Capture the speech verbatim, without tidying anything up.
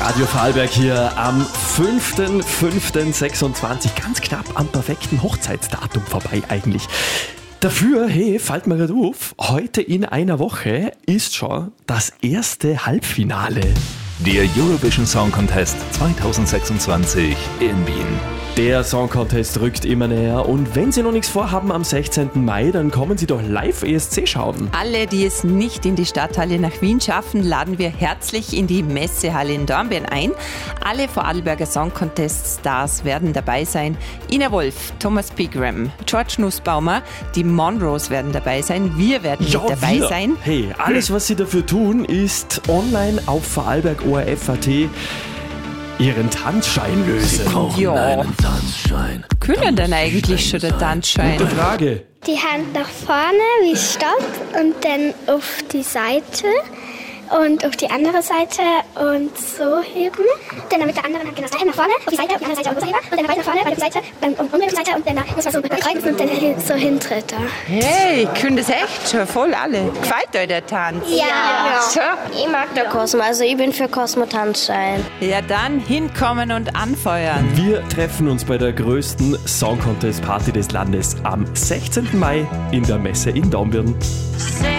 Radio Vorarlberg hier am fünften fünften sechsundzwanzig, ganz knapp am perfekten Hochzeitsdatum vorbei eigentlich. Dafür, hey, fällt mir gerade auf, heute in einer Woche ist schon das erste Halbfinale. Der Eurovision Song Contest zwanzig sechsundzwanzig in Wien. Der Song Contest rückt immer näher und wenn Sie noch nichts vorhaben am sechzehnten Mai, dann kommen Sie doch live E S C schauen. Alle, die es nicht in die Stadthalle nach Wien schaffen, laden wir herzlich in die Messehalle in Dornbirn ein. Alle Vorarlberger Song Contest Stars werden dabei sein. Ina Wolf, Thomas Pigram, George Nussbaumer, die Monroes werden dabei sein. Wir werden Ja, mit dabei wir. sein. Hey, alles was Sie dafür tun, ist online auf Vorarlberg O R F Punkt A T Ihren Tanzschein lösen. Ja, Tanzschein. können denn eigentlich schon der Tanzschein? Gute Frage. Die Hand nach vorne wie Stopp und dann auf die Seite und auf die andere Seite und so heben. Dann mit der anderen Hand genau das gleiche nach vorne, auf die Seite, auf die andere Seite auch so heben. Und dann weiter nach vorne, weiter auf die Seite, dann um, um die Seite und dann muss man so kreuzen und dann hin, so hintritt. Hey, können das echt schon voll alle. Gefällt euch der Tanz? Ja. So. Ich mag der Cosmo, also ich bin für Cosmo Tanzschein. Ja, dann hinkommen und anfeuern. Wir treffen uns bei der größten Song Contest Party des Landes am sechzehnten Mai in der Messe in Dornbirn. Say